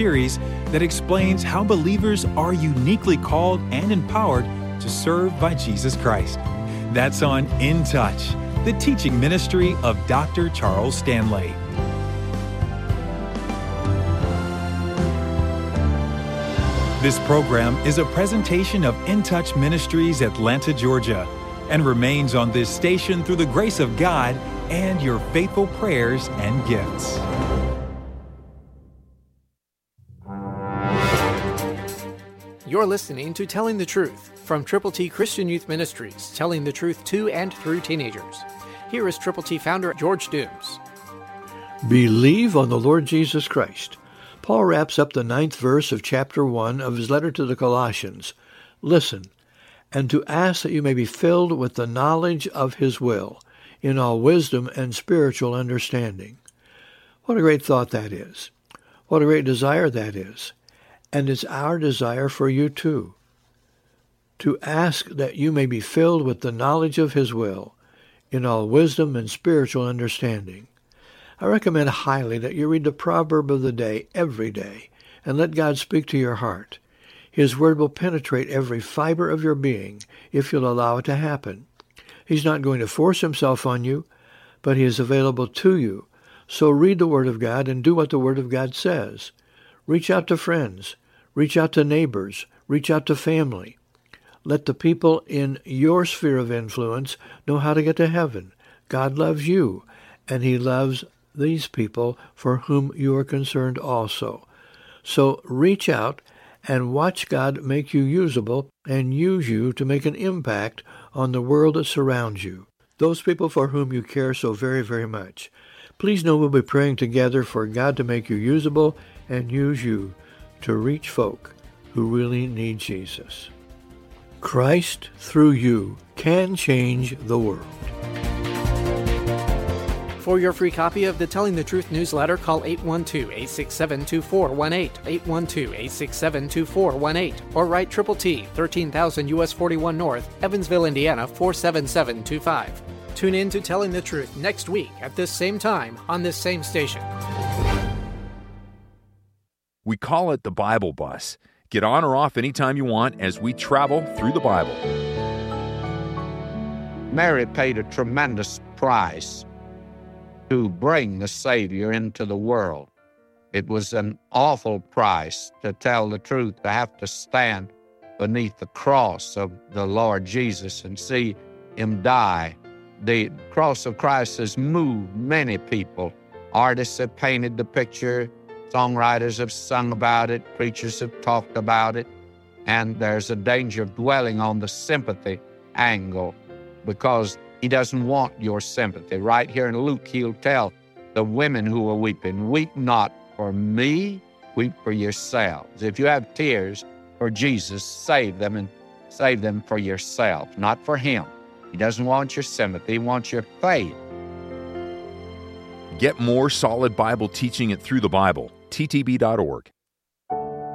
series that explains how believers are uniquely called and empowered to serve by Jesus Christ. That's on In Touch, the teaching ministry of Dr. Charles Stanley. This program is a presentation of In Touch Ministries, Atlanta, Georgia, and remains on this station through the grace of God and your faithful prayers and gifts. You're listening to Telling the Truth from Triple T Christian Youth Ministries, telling the truth to and through teenagers. Here is Triple T founder George Dooms. Believe on the Lord Jesus Christ. Paul wraps up the 9th verse of chapter 1 of his letter to the Colossians. Listen, and to ask that you may be filled with the knowledge of his will, in all wisdom and spiritual understanding. What a great thought that is. What a great desire that is. And it's our desire for you too. To ask that you may be filled with the knowledge of his will, in all wisdom and spiritual understanding. I recommend highly that you read the proverb of the day every day and let God speak to your heart. His word will penetrate every fiber of your being if you'll allow it to happen. He's not going to force himself on you, but he is available to you. So read the word of God and do what the word of God says. Reach out to friends. Reach out to neighbors. Reach out to family. Let the people in your sphere of influence know how to get to heaven. God loves you, and he loves these people for whom you are concerned also. So reach out and watch God make you usable and use you to make an impact on the world that surrounds you, those people for whom you care so very, very much. Please know we'll be praying together for God to make you usable and use you to reach folk who really need Jesus. Christ, through you, can change the world. For your free copy of the Telling the Truth newsletter, call 812-867-2418, 812-867-2418, or write Triple T, 13,000 U.S. 41 North, Evansville, Indiana, 47725. Tune in to Telling the Truth next week at this same time on this same station. We call it the Bible Bus. Get on or off anytime you want as we travel through the Bible. Mary paid a tremendous price to bring the Savior into the world. It was an awful price, to tell the truth, to have to stand beneath the cross of the Lord Jesus and see him die. The cross of Christ has moved many people. Artists have painted the picture, songwriters have sung about it, preachers have talked about it, and there's a danger of dwelling on the sympathy angle because he doesn't want your sympathy. Right here in Luke, he'll tell the women who are weeping, weep not for me, weep for yourselves. If you have tears for Jesus, save them and save them for yourself, not for him. He doesn't want your sympathy, he wants your faith. Get more solid Bible teaching it through the Bible. ttb.org.